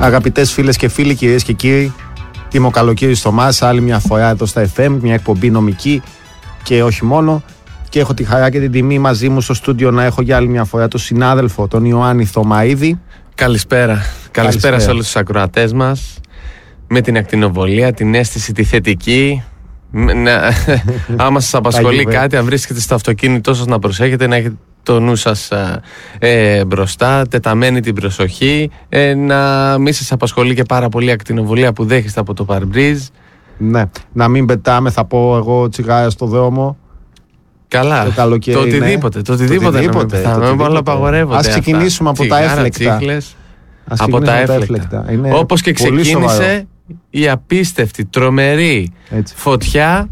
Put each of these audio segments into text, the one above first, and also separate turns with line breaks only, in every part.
Αγαπητές φίλες και φίλοι, κυρίες και κύριοι, είμαι ο Καλοκαίρης Θωμάς, άλλη μια φορά εδώ στα FM, μια εκπομπή νομική και όχι μόνο. Και έχω τη χαρά και την τιμή μαζί μου στο στούντιο να έχω για άλλη μια φορά τον συνάδελφο, τον Ιωάννη Θωμαίδη.
Καλησπέρα. Καλησπέρα σε όλους τους ακροατές μας. Με την ακτινοβολία, την αίσθηση τη θετική. Άμα σας απασχολεί κάτι, αν βρίσκετε στο αυτοκίνητό σας, να προσέχετε, να έχετε το νου σας μπροστά, τεταμένη την προσοχή, να μην σας απασχολεί και πάρα πολύ ακτινοβολία που δέχεστε από το παρμπρίζ.
Ναι, να μην πετάμε, θα πω εγώ, τσιγάρα στο δρόμο.
Καλά, το οτιδήποτε. Το οτιδήποτε. Όλα απαγορεύονται.
Ας ξεκινήσουμε από τα έφλεκτα.
Από τα έφλεκτα. Όπως και ξεκίνησε η απίστευτη, τρομερή φωτιά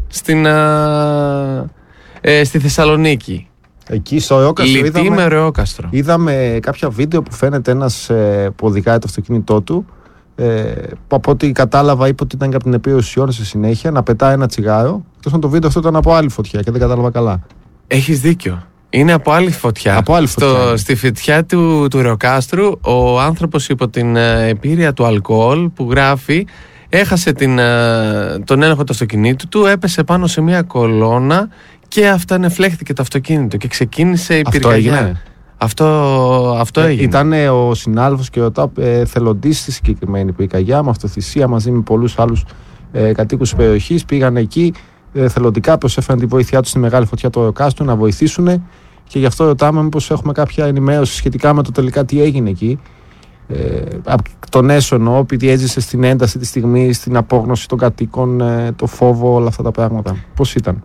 στη Θεσσαλονίκη.
Εκεί στο Ρεόκαστρο
είδαμε
κάποια βίντεο που φαίνεται ένας που οδηγάει το αυτοκίνητό του, που από ό,τι κατάλαβα είπε ότι ήταν και από την επίρρωση ουσιών στη συνέχεια, να πετάει ένα τσιγάρο. Εκτός αν το βίντεο αυτό ήταν από άλλη φωτιά και δεν κατάλαβα καλά.
Έχεις δίκιο. Είναι από άλλη φωτιά. Στη φωτιά του Ρεοκάστρου, ο άνθρωπος υπό την επίρρεια του αλκοόλ που γράφει, έχασε τον έλεγχο του αυτοκινήτου του, έπεσε πάνω σε μια κολόνα και αυτανεφλέχθηκε το αυτοκίνητο και ξεκίνησε η πυρκαγιά. Αυτό έγινε.
Ήταν ο συνάδελφος και ο θελοντής στη συγκεκριμένη πυρκαγιά, με αυτοθυσία μαζί με πολλούς άλλους κατοίκους της περιοχής. Πήγαν εκεί, θελοντικά προσέφεραν τη βοήθειά τους στη μεγάλη φωτιά του Ρεοκάστρου να βοηθήσουν, και γι' αυτό ρωτάμε μήπως έχουμε κάποια ενημέρωση σχετικά με το τελικά τι έγινε εκεί. Από τον έσω εννοώ, επειδή έζησε στην ένταση τη στιγμή, στην απόγνωση των κατοίκων, το φόβο, όλα αυτά τα πράγματα. Πώς ήταν?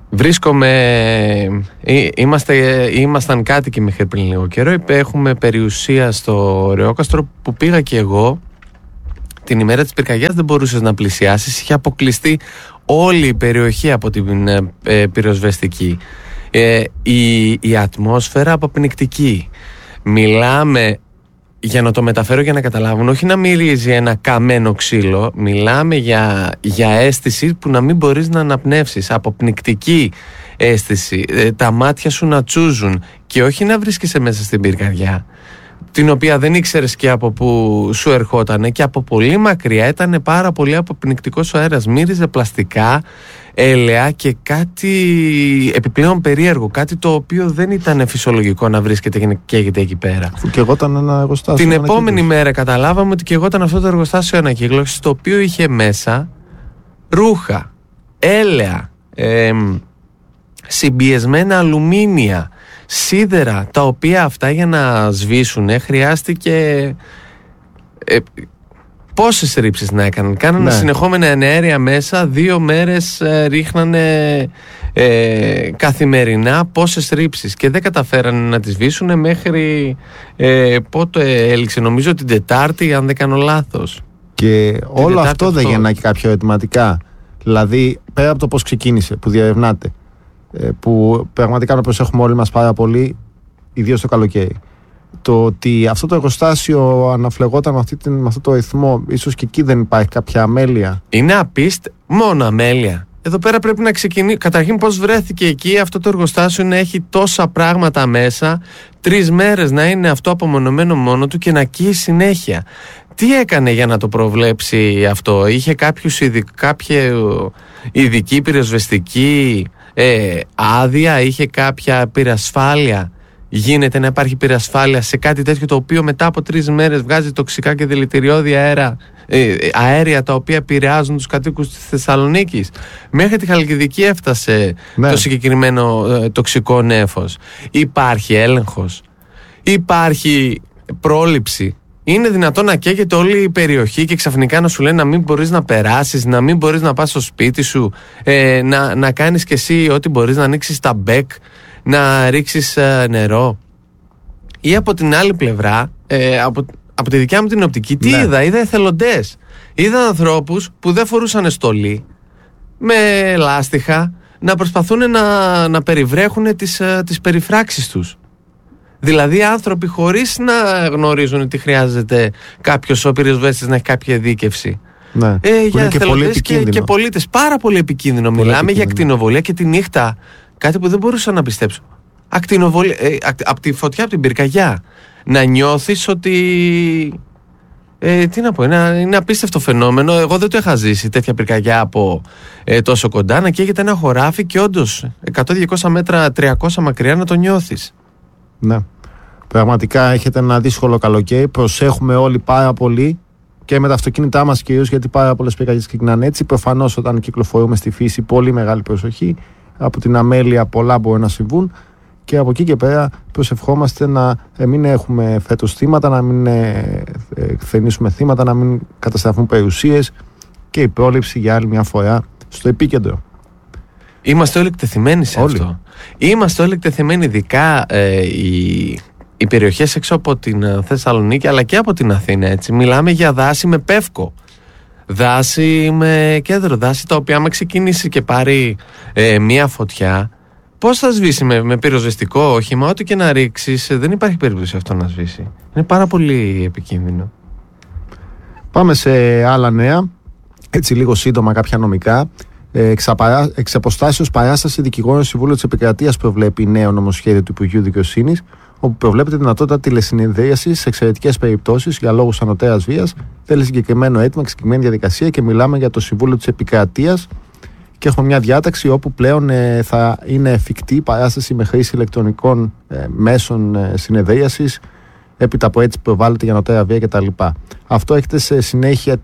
Ήμασταν κάτοικοι μέχρι πριν λίγο καιρό. Έχουμε περιουσία στο Ρεόκαστρο που πήγα και εγώ. Την ημέρα της πυρκαγιάς δεν μπορούσες να πλησιάσεις. Είχε αποκλειστεί όλη η περιοχή από την πυροσβεστική. Η ατμόσφαιρα αποπνικτική. Μιλάμε, για να το μεταφέρω για να καταλάβουν, όχι να μυρίζει ένα καμένο ξύλο, μιλάμε για αίσθηση που να μην μπορείς να αναπνεύσεις, αποπνικτική αίσθηση, τα μάτια σου να τσούζουν και όχι να βρίσκεσαι μέσα στην πυρκαγιά, την οποία δεν ήξερες και από που σου ερχότανε, και από πολύ μακριά ήταν πάρα πολύ αποπνικτικός ο αέρας, μύριζε πλαστικά, έλαια και κάτι επιπλέον περίεργο, κάτι το οποίο δεν ήταν φυσιολογικό να βρίσκεται και να καίγεται εκεί πέρα.
Και εγώ ήταν ένα εργοστάσιο.
Την επόμενη μέρα καταλάβαμε ότι και εγώ ήταν αυτό το εργοστάσιο ανακύκλωσης, το οποίο είχε μέσα ρούχα, έλαια, συμπιεσμένα αλουμίνια, σίδερα, τα οποία αυτά για να σβήσουνε χρειάστηκε πόσες ρήψεις να έκαναν. Κάνανε συνεχόμενα ενέργεια μέσα, 2 μέρες ρίχνανε καθημερινά πόσες ρήψεις και δεν καταφέρανε να τις σβήσουνε μέχρι πότε έληξε, νομίζω την Τετάρτη, αν δεν κάνω λάθος.
Και όλο αυτό δεν γεννά και κάποια ερωτηματικά. Δηλαδή, πέρα από το πώς ξεκίνησε, που διαρευνάτε, που πραγματικά να προσέχουμε όλοι μας πάρα πολύ, ιδίως το καλοκαίρι, το ότι αυτό το εργοστάσιο αναφλεγόταν με αυτό το ρυθμό, ίσως και εκεί δεν υπάρχει κάποια αμέλεια?
Είναι μόνο αμέλεια. Εδώ πέρα πρέπει να ξεκινήσει. Καταρχήν, πώς βρέθηκε εκεί αυτό το εργοστάσιο να έχει τόσα πράγματα μέσα, 3 μέρες να είναι αυτό απομονωμένο μόνο του και να καίει συνέχεια? Τι έκανε για να το προβλέψει αυτό? Είχε κάποια ειδική πυροσβεστική άδεια? Είχε κάποια πυρασφάλεια? Γίνεται να υπάρχει πυρασφάλεια σε κάτι τέτοιο, το οποίο μετά από 3 μέρες βγάζει τοξικά και δηλητηριώδη αέρια, τα οποία επηρεάζουν τους κατοίκους της Θεσσαλονίκης? Μέχρι τη Χαλκιδική έφτασε το συγκεκριμένο τοξικό νέφος. Υπάρχει έλεγχος? Υπάρχει πρόληψη? Είναι δυνατόν να καίγεται όλη η περιοχή και ξαφνικά να σου λένε να μην μπορείς να περάσεις, να μην μπορείς να πας στο σπίτι σου, να κάνεις κι εσύ ό,τι μπορείς, να ανοίξεις τα μπεκ, να ρίξεις νερό? Ή από την άλλη πλευρά, από τη δικιά μου την οπτική, τι είδα? Είδα εθελοντές. Είδα ανθρώπους που δεν φορούσαν στολή, με λάστιχα, να προσπαθούν να περιβρέχουν τις περιφράξεις τους. Δηλαδή άνθρωποι χωρίς να γνωρίζουν ότι χρειάζεται κάποιος ο πυροσβέστης να έχει κάποια δίκευση.
Ναι.
Για εθελοντές
και
πολίτες. Πάρα πολύ επικίνδυνο. Μιλάμε για ακτινοβολία και τη νύχτα. Κάτι που δεν μπορούσα να πιστέψω. Ακτινοβολία, από τη φωτιά, από την πυρκαγιά. Να νιώθεις ότι Τι να πω, είναι απίστευτο φαινόμενο. Εγώ δεν το είχα ζήσει τέτοια πυρκαγιά από τόσο κοντά. Να καίγεται ένα χωράφι και όντως 100-200 μέτρα, 300 μακριά να το νιώθεις.
Ναι. Πραγματικά έχετε ένα δύσκολο καλοκαίρι. Προσέχουμε όλοι πάρα πολύ και με τα αυτοκίνητά μας κυρίως, γιατί πάρα πολλές πυρκαγιές ξεκινάνε έτσι. Προφανώς όταν κυκλοφορούμε στη φύση, πολύ μεγάλη προσοχή. Από την αμέλεια πολλά μπορεί να συμβούν. Και από εκεί και πέρα προσευχόμαστε να μην έχουμε φέτος θύματα, να μην χθενήσουμε θύματα, να μην καταστραφούν περιουσίες και η πρόληψη για άλλη μια φορά στο επίκεντρο.
Είμαστε όλοι εκτεθειμένοι σε αυτό. Είμαστε όλοι εκτεθειμένοι, ειδικά οι περιοχές έξω από την Θεσσαλονίκη αλλά και από την Αθήνα. Έτσι. Μιλάμε για δάση με πεύκο. Δάση με κέντρο, δάση τα οποία άμα ξεκινήσει και πάρει μία φωτιά, πώς θα σβήσει με πυροσβεστικό όχημα, ό,τι και να ρίξεις, δεν υπάρχει περίπτωση αυτό να σβήσει. Είναι πάρα πολύ επικίνδυνο.
Πάμε σε άλλα νέα, έτσι λίγο σύντομα κάποια νομικά. Εξ αποστάσεως παράσταση δικηγόρων Συμβούλιο της Επικρατείας προβλέπει νέο νομοσχέδιο του Υπουργείου Δικαιοσύνης, όπου προβλέπεται τη δυνατότητα τηλεσυνεδρίασης σε εξαιρετικές περιπτώσεις για λόγους ανωτέρας βίας. Θέλει συγκεκριμένο αίτημα, συγκεκριμένη διαδικασία και μιλάμε για το Συμβούλιο της Επικρατείας. Και έχουμε μια διάταξη όπου πλέον θα είναι εφικτή η παράσταση με χρήση ηλεκτρονικών μέσων συνεδρίασης, έπειτα από έτσι προβάλλεται για ανωτέρα βία κτλ. Αυτό έχετε σε συνέχεια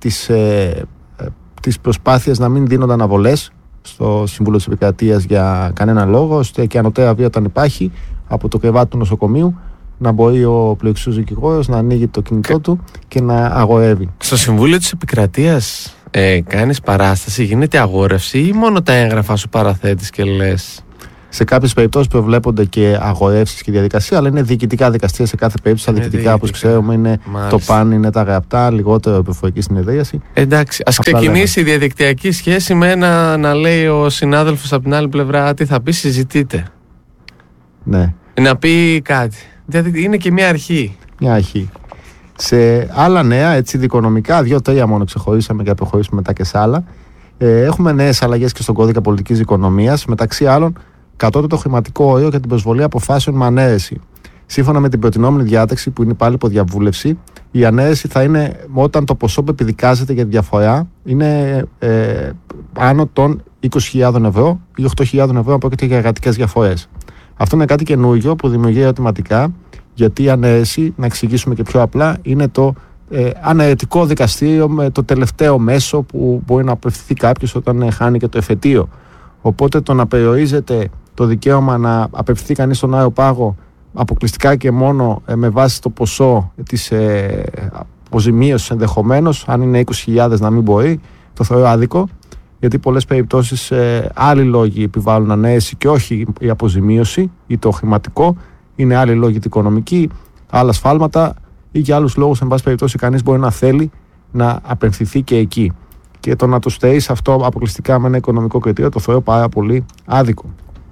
της προσπάθειας να μην δίνονται αναβολές στο Συμβούλιο της Επικρατείας για κανένα λόγο, ώστε και ανωτέρα βία όταν υπάρχει από το κρεβάτι του νοσοκομείου να μπορεί ο πλειοεξουσίος δικηγόρος να ανοίγει το κινητό του και να αγορεύει. Στο
Συμβούλιο της Επικρατείας κάνεις παράσταση, γίνεται αγόρευση ή μόνο τα έγγραφα σου παραθέτεις και λες?
Σε κάποιες περιπτώσεις προβλέπονται και αγορεύσεις και διαδικασία, αλλά είναι διοικητικά δικαστήρια σε κάθε περίπτωση. Τα διοικητικά, όπως ξέρουμε, είναι το παν, είναι τα γραπτά, λιγότερο επιφορική συνεδρίαση.
Εντάξει, ας ξεκινήσει η διαδικτυακή σχέση με να λέει ο συνάδελφος από την άλλη πλευρά τι θα πει, συζητείτε.
Ναι.
Να πει κάτι. Δηλαδή είναι και μια αρχή.
Μια αρχή. Σε άλλα νέα, έτσι δικονομικά, 2-3 μόνο ξεχωρίσαμε και θα προχωρήσουμε μετά και σε άλλα. Έχουμε νέες αλλαγές και στον κώδικα πολιτικής οικονομίας, μεταξύ άλλων κατώτατο χρηματικό όριο για την προσβολή αποφάσεων με ανέρεση. Σύμφωνα με την προτινόμενη διάταξη που είναι πάλι υπό διαβούλευση, η ανέρεση θα είναι όταν το ποσό που επιδικάζεται για τη διαφορά είναι άνω των 20.000 ευρώ ή 8.000 ευρώ αν πρόκειται για εργατικές διαφορές. Αυτό είναι κάτι καινούργιο που δημιουργεί ερωτηματικά, γιατί η ανέρεση, να εξηγήσουμε και πιο απλά, είναι το αναιρετικό δικαστήριο με το τελευταίο μέσο που μπορεί να απευθυνθεί κάποιος όταν χάνει και το εφετείο. Οπότε το να περιορίζεται το δικαίωμα να απευθυνθεί κανείς στον Άριο Πάγο αποκλειστικά και μόνο με βάση το ποσό της αποζημίωσης ενδεχομένως, αν είναι 20.000 να μην μπορεί, το θεωρώ άδικο, γιατί πολλές περιπτώσεις άλλοι λόγοι επιβάλλουν ανέρεση και όχι η αποζημίωση ή το χρηματικό, είναι άλλοι λόγοι οικονομικοί, άλλα σφάλματα ή για άλλους λόγους, εν πάση περιπτώσει, κανείς μπορεί να θέλει να απευθυνθεί και εκεί. Και το να το στερείς αυτό αποκλειστικά με ένα οικονομικό κριτήριο το θεωρώ πάρα πολύ άδικο.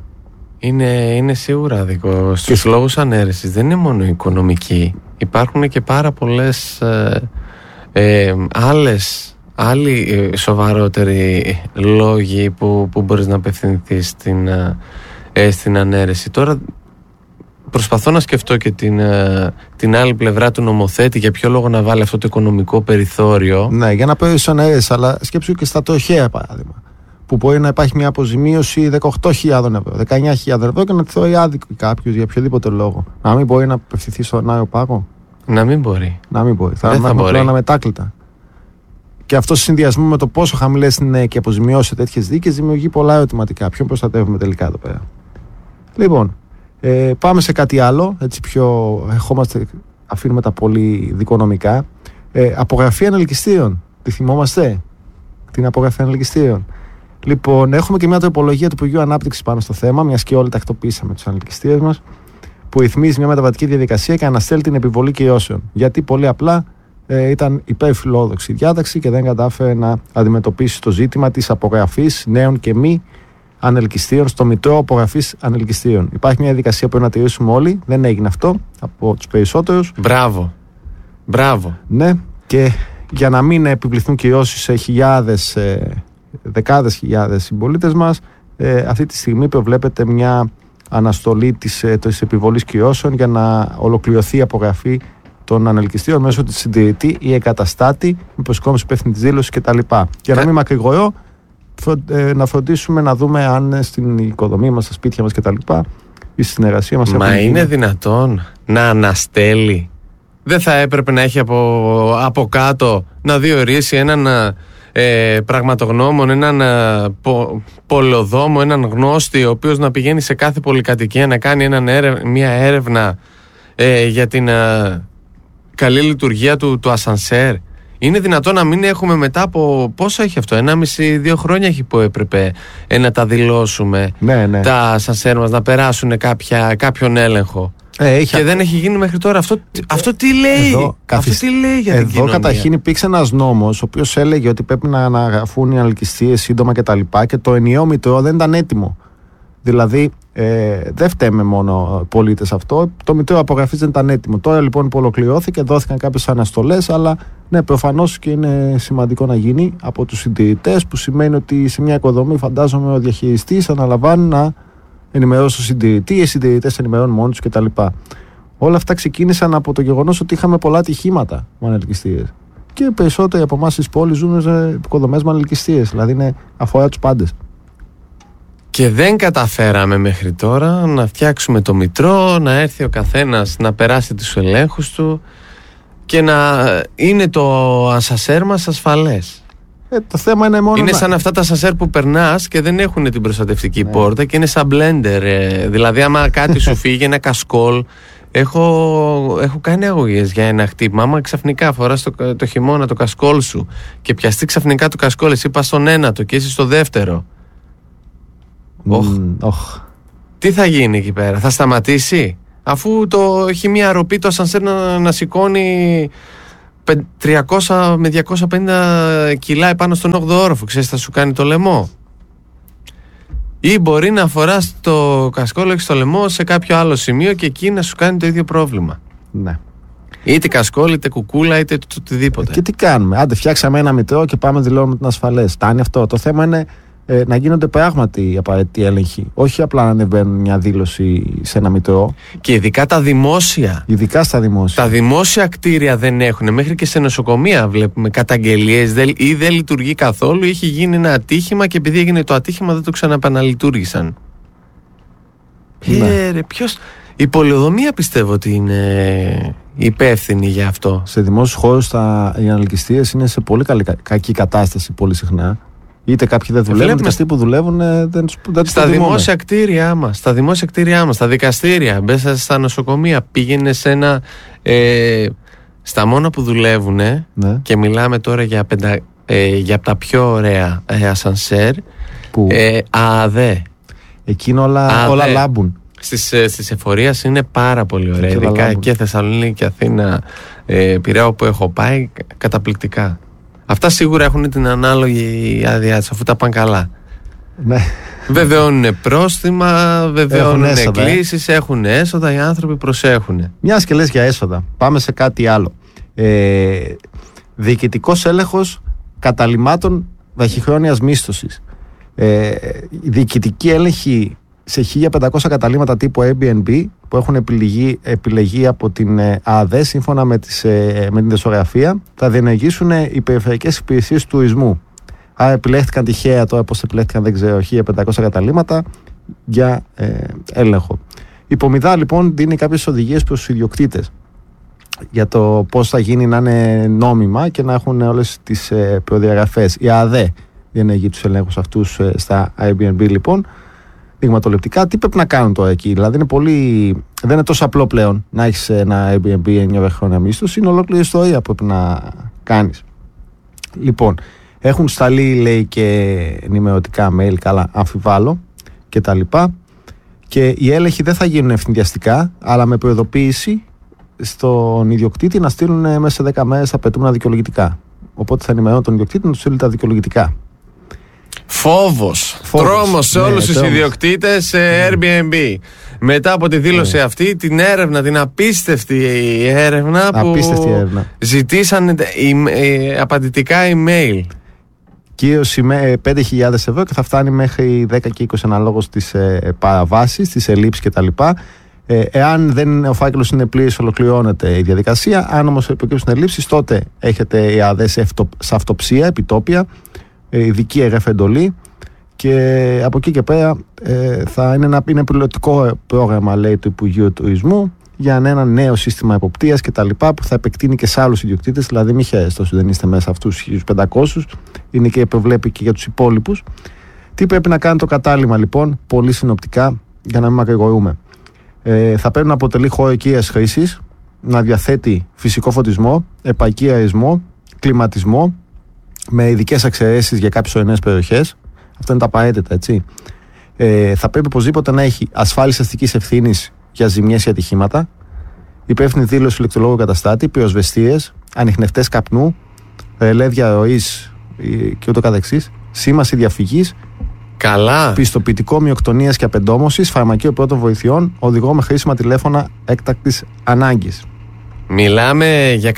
Είναι σίγουρα άδικο. Στους λόγους ανέρεσης δεν είναι μόνο οικονομικοί. Υπάρχουν και πάρα πολλές άλλοι σοβαρότεροι λόγοι που μπορείς να απευθυνθείς στην ανέρεση. Τώρα προσπαθώ να σκεφτώ και την άλλη πλευρά του νομοθέτη, για ποιο λόγο να βάλει αυτό το οικονομικό περιθώριο.
Ναι, για να περιορίσει ανέρεση, αλλά σκέψου και στα τροχαία παράδειγμα, που μπορεί να υπάρχει μια αποζημίωση 18.000 ευρώ, 19.000 ευρώ και να τη θεωρεί άδικο κάποιος για οποιοδήποτε λόγο. Να μην μπορεί να απευθυνθεί στον Άριο Πάγο.
Να μην μπορεί.
Θα έχουμε πλέον αμετάκλητα. Και αυτό σε συνδυασμό με το πόσο χαμηλές είναι και αποζημιώσεις σε τέτοιες δίκες δημιουργεί πολλά ερωτηματικά. Ποιον προστατεύουμε τελικά εδώ πέρα? Λοιπόν, πάμε σε κάτι άλλο. Έτσι πιο αφήνουμε τα πολύ δικονομικά. Απογραφή ανελκυστήρων. Τη θυμόμαστε? Την απογραφή ανελκυστήρων. Λοιπόν, έχουμε και μια τροπολογία του Υπουργείου Ανάπτυξης πάνω στο θέμα, μιας και όλοι τακτοποίησαμε τους ανελκυστήρες μας, που ρυθμίζει μια μεταβατική διαδικασία και αναστέλει την επιβολή κυρώσεων. Γιατί πολύ απλά ήταν υπερφιλόδοξη η διάταξη και δεν κατάφερε να αντιμετωπίσει το ζήτημα της απογραφής νέων και μη ανελκυστήρων στο Μητρό Απογραφής Ανελκυστήρων. Υπάρχει μια διαδικασία που να τηρήσουμε όλοι, δεν έγινε αυτό από τους περισσότερους.
Μπράβο.
Ναι, και για να μην επιβληθούν κυρώσεις σε χιλιάδες, δεκάδες χιλιάδες συμπολίτες μας, αυτή τη στιγμή προβλέπεται μια αναστολή της επιβολής κυρώσεων για να ολοκληρωθεί η απογραφή των ανελκυστήρων μέσω της συντηρητή ή εγκαταστάτη με προσκόμιση υπεύθυνη της δήλωσης κτλ. Για να μην μακρηγορώ, να φροντίσουμε να δούμε αν στην οικοδομή μας, στα σπίτια μας κτλ. Η συνεργασία μας.
Μα είναι δυνατόν να αναστέλει? Δεν θα έπρεπε να έχει από κάτω να διορίσει έναν πραγματογνώμων, έναν πολεοδόμο, έναν γνώστη, ο οποίος να πηγαίνει σε κάθε πολυκατοικία να κάνει μια έρευνα για την καλή λειτουργία του ασανσέρ? Είναι δυνατόν να μην έχουμε μετά από πόσο έχει αυτό, 1,5-2 χρόνια έχει που έπρεπε να τα δηλώσουμε, τα ασανσέρ μας να περάσουν κάποιον έλεγχο. Και δεν έχει γίνει μέχρι τώρα. Αυτό τι λέει? Αυτό τι λέει για την κοινωνία?
Εδώ καταρχήν υπήρξε ένας νόμος ο οποίος έλεγε ότι πρέπει να αναγραφούν οι ανελκυστίες σύντομα κτλ. Και το ενιαίο μητρό δεν ήταν έτοιμο. Δηλαδή δεν φταίμε μόνο πολίτες αυτό. Το μητρό απογραφής δεν ήταν έτοιμο. Τώρα λοιπόν που ολοκληρώθηκε, δόθηκαν κάποιες αναστολές, αλλά ναι, προφανώς και είναι σημαντικό να γίνει από τους συντηρητές, που σημαίνει ότι σε μια οικοδομή, φαντάζομαι, ο διαχειριστής αναλαμβάνει να ενημερώσει τον συντηρητή, οι συντηρητές ενημερώνουν μόνοι τους κτλ. Όλα αυτά ξεκίνησαν από το γεγονός ότι είχαμε πολλά ατυχήματα με ανελκυστίες. Και οι περισσότεροι από εμάς στις πόλεις ζουν σε οικοδομές με ανελκυστίες. Δηλαδή αφορά τους πάντες.
Και δεν καταφέραμε μέχρι τώρα να φτιάξουμε το μητρό, να έρθει ο καθένας να περάσει τους ελέγχους του και να είναι το ασανσέρ μας ασφαλές.
Το θέμα είναι μόνο.
Είναι σαν αυτά τα ασανσέρ που περνάς και δεν έχουν την προστατευτική πόρτα και είναι σαν μπλέντερ. Δηλαδή, άμα κάτι σου φύγει, ένα κασκόλ. Έχω κάνει αγωγές για ένα χτύπημα. Άμα ξαφνικά φοράς το χειμώνα το κασκόλ σου και πιαστεί ξαφνικά το κασκόλ, εσύ πας στον ένατο και είσαι στο δεύτερο. Τι θα γίνει εκεί πέρα? Θα σταματήσει? Αφού έχει μια αρροπή το ασανσέρ να σηκώνει 300 με 250 κιλά επάνω στον 8ο όροφο, ξέρεις, θα σου κάνει το λαιμό. Ή μπορεί να φοράς το κασκόλ στο λαιμό σε κάποιο άλλο σημείο και εκεί να σου κάνει το ίδιο πρόβλημα.
Ναι.
Είτε κασκόλ, είτε κουκούλα, είτε οτιδήποτε.
Και τι κάνουμε? Άντε, φτιάξαμε ένα μητρό και πάμε δηλώνουμε την ασφαλές. Φτάνει αυτό? Το θέμα είναι να γίνονται πράγματι οι απαραίτητοι έλεγχοι. Όχι απλά να ανεβαίνουν μια δήλωση σε ένα μητρό.
Και ειδικά τα δημόσια.
Ειδικά στα δημόσια.
Τα δημόσια κτίρια δεν έχουν. Μέχρι και σε νοσοκομεία βλέπουμε καταγγελίες ή δεν λειτουργεί καθόλου. Είχε γίνει ένα ατύχημα και επειδή έγινε το ατύχημα δεν το ξαναεπαναλειτουργήσαν. Ποιος? Η πολεοδομία πιστεύω ότι είναι υπεύθυνη για αυτό.
Σε δημόσιους χώρους οι ανελκυστίες είναι σε πολύ κακή κατάσταση πολύ συχνά. Είτε κάποιοι δεν δουλεύουν, είτε αυτοί που δουλεύουν δεν τους
στα δημόσια κτίρια μας, στα δικαστήρια, μέσα στα νοσοκομεία. Πήγαινε σε ένα. Στα μόνα που δουλεύουν, και μιλάμε τώρα για τα πιο ωραία ασανσέρ. ΑΑΔΕ.
Εκείνο όλα λάμπουν.
Στις εφορίες είναι πάρα πολύ ωραία. Ειδικά και Θεσσαλονίκη και Αθήνα, Πειραιά όπου έχω πάει, καταπληκτικά. Αυτά σίγουρα έχουν την ανάλογη άδειά τους, αφού τα πάνε καλά.
Ναι.
Βεβαιώνουν πρόστιμα, βεβαιώνουν εκκλήσεις, έχουν έσοδα, οι άνθρωποι προσέχουν.
Μιας και λες για έσοδα, πάμε σε κάτι άλλο. Διοικητικός έλεγχος καταλυμάτων βραχυχρόνιας μίσθωσης. Διοικητική έλεγχη σε 1500 καταλύματα τύπου Airbnb που έχουν επιλεγεί από την ΑΔΕ σύμφωνα με την δεσογραφία, θα διενεργήσουν οι περιφερειακές υπηρεσίες τουρισμού. Άρα επιλέχθηκαν τυχαία, τώρα πώς επιλέχθηκαν δεν ξέρω, 1500 καταλύματα για έλεγχο. Η Πομιδά λοιπόν δίνει κάποιες οδηγίες προς τους ιδιοκτήτες για το πώς θα γίνει να είναι νόμιμα και να έχουν όλες τις προδιαγραφές. Η ΑΔΕ διενεργεί τους ελέγχους αυτούς στα Airbnb λοιπόν. Δειγματοληπτικά, τι πρέπει να κάνουν τώρα εκεί? Δηλαδή δεν είναι τόσο απλό πλέον να έχεις ένα Airbnb 9 χρόνια μίσθωση, είναι ολόκληρη ιστορία που πρέπει να κάνεις. Λοιπόν, έχουν σταλεί λέει και ενημερωτικά mail, καλά αμφιβάλλω και τα λοιπά, και οι έλεγχοι δεν θα γίνουν ευθυνδιαστικά, αλλά με προειδοποίηση στον ιδιοκτήτη να στείλουν μέσα σε 10 μέρες απαιτούμενα δικαιολογητικά. Οπότε θα ενημερώνουν τον ιδιοκτήτη να του στείλει τα δικαιολογητικά.
Φόβος. Τρόμος σε όλους τους ιδιοκτήτες σε Airbnb. Μετά από τη δήλωση αυτή, την έρευνα, την απίστευτη έρευνα που ζητήσαν απαντητικά email.
Κυρίως 5.000 ευρώ και θα φτάνει μέχρι 10 και 20 αναλόγως τις παραβάσεις, τις ελλείψεις κτλ. Εάν ο φάκελος είναι πλήρης, ολοκληρώνεται η διαδικασία. Αν όμως προκύψουν ελλείψεις, τότε έχετε η ΑΔΕ σε αυτοψία, επιτόπια, ειδική ΕΡΕΦ εντολή, και από εκεί και πέρα θα είναι πιλωτικό πρόγραμμα, λέει, του Υπουργείου Τουρισμού για ένα νέο σύστημα εποπτείας και τα λοιπά, που θα επεκτείνει και σε άλλους ιδιοκτήτες. Δηλαδή μην χαίρεστε όσοι δεν είστε μέσα αυτούς τους 1.500, είναι και προβλέπει και για τους υπόλοιπους. Τι πρέπει να κάνει το κατάλημα, λοιπόν, πολύ συνοπτικά, για να μην μακρηγορούμε. Θα πρέπει να αποτελεί χώρο οικίας χρήσης, να διαθέτει φυσικό φωτισμό, επαρκή αερισμό, κλιματισμό, με ειδικές εξαιρέσεις για κάποιες ορεινές περιοχές. Αυτά είναι τα απαραίτητα, έτσι. Θα πρέπει οπωσδήποτε να έχει ασφάλιση αστικής ευθύνης για ζημιές ή ατυχήματα, υπεύθυνη δήλωση ηλεκτρολόγου καταστάτη, πυροσβεστίες, ανιχνευτές καπνού, ρελέδια ροής και ούτω καθεξής, σήμαση διαφυγής.
Καλά.
Πιστοποιητικό μειοκτονίας και απεντόμωσης, φαρμακείο πρώτων βοηθειών, οδηγό με χρήσιμα τηλέφωνα έκτακτης ανάγκης.
Μιλάμε για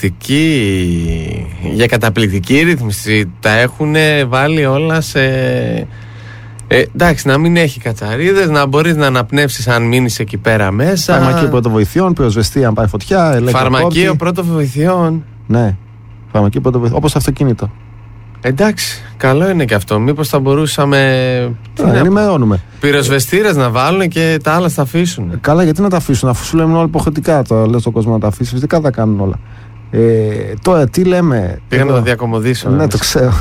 καταπληκτική ρύθμιση. Τα έχουν βάλει όλα σε... εντάξει, να μην έχει κατσαρίδες, να μπορείς να αναπνεύσεις αν μείνεις εκεί πέρα μέσα.
Φαρμακείο πρώτων βοηθειών, πυροσβεστία αν πάει φωτιά.
Φαρμακείο πρώτων βοηθειών.
Ναι, φαρμακείο πρώτων βοηθειών, όπως αυτοκίνητο.
Εντάξει, καλό είναι και αυτό. Μήπως θα μπορούσαμε.
Ενημερώνουμε.
Πυροσβεστήρες να βάλουν και τα άλλα θα αφήσουν.
Καλά, γιατί να τα αφήσουν, αφού σου λέμε όλα υποχρεωτικά. Τώρα λες στον κόσμο να τα αφήσει, φυσικά θα κάνουν όλα. Τώρα τι λέμε.
Πήγα να το διακομωδήσω.
Ναι, το ξέρω.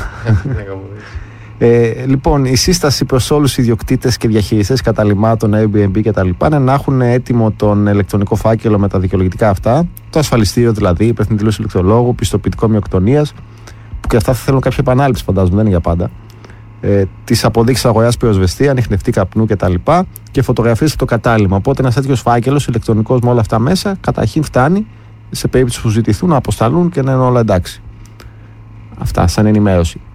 Λοιπόν, η σύσταση προς όλους τους ιδιοκτήτες και διαχειριστές καταλυμάτων, Airbnb κτλ. Είναι να έχουν έτοιμο τον ηλεκτρονικό φάκελο με τα δικαιολογητικά αυτά, το ασφαλιστήριο δηλαδή, υπεύθυνη δήλωση ηλεκτρολόγου, πιστοποιητικό μειοκτονίας, που και αυτά θα θέλουν κάποια επανάληψη, φαντάζομαι, δεν είναι για πάντα. Τις αποδείξεις αγοράς πυροσβεστία, ανιχνευτή καπνού κτλ. Και φωτογραφίες από το κατάλημα. Οπότε ένας τέτοιος φάκελος ηλεκτρονικός με όλα αυτά μέσα, καταρχήν φτάνει σε περίπτωση που ζητηθούν να αποσταλούν και να είναι όλα εντάξει. Αυτά σαν ενημέρωση.